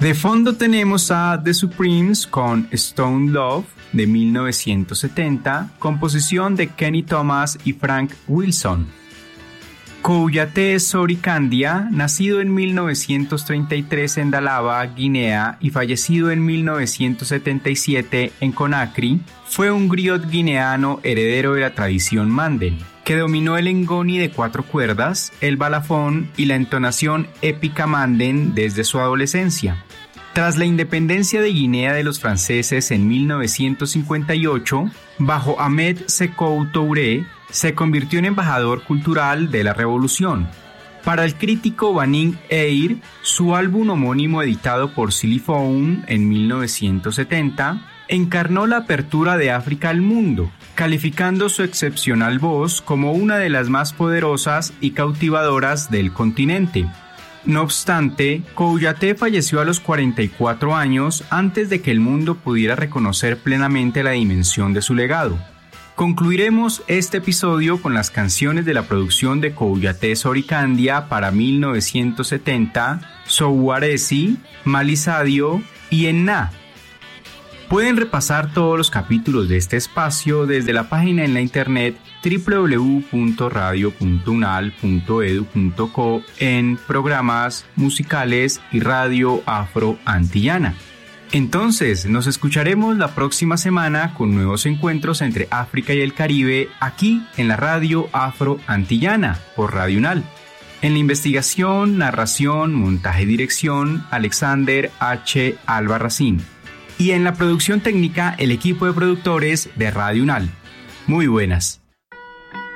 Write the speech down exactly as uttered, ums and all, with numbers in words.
De fondo tenemos a The Supremes con Stone Love de mil novecientos setenta, composición de Kenny Thomas y Frank Wilson. Kouyaté Sorikandia, nacido en mil novecientos treinta y tres en Dalaba, Guinea, y fallecido en mil novecientos setenta y siete en Conakry, fue un griot guineano heredero de la tradición Manden, que dominó el ngoni de cuatro cuerdas, el balafón y la entonación épica Manden desde su adolescencia. Tras la independencia de Guinea de los franceses en mil novecientos cincuenta y ocho, bajo Ahmed Sékou Touré, se convirtió en embajador cultural de la revolución. Para el crítico Banning Eyre, su álbum homónimo editado por Sillyphone en mil novecientos setenta, encarnó la apertura de África al mundo, calificando su excepcional voz como una de las más poderosas y cautivadoras del continente. No obstante, Kouyaté falleció a los cuarenta y cuatro años antes de que el mundo pudiera reconocer plenamente la dimensión de su legado. Concluiremos este episodio con las canciones de la producción de Kouyaté Sorikandia para mil novecientos setenta, Souaresi, Malisadio y Enna. Pueden repasar todos los capítulos de este espacio desde la página en la internet doble u doble u doble u punto radio punto unal punto e d u punto co en programas musicales y radio afro-antillana. Entonces, nos escucharemos la próxima semana con nuevos encuentros entre África y el Caribe aquí en la radio afro-antillana por Radio Unal. En la investigación, narración, montaje y dirección, Alexander H. Albarracín. Y en la producción técnica, el equipo de productores de Radio Unal. Muy buenas.